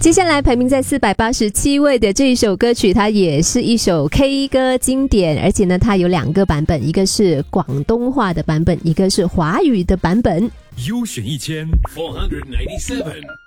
接下来排名在487位的这一首歌曲，它也是一首 K 歌经典，而且呢它有2个版本，一个是广东话的版本，一个是华语的版本。 优选1497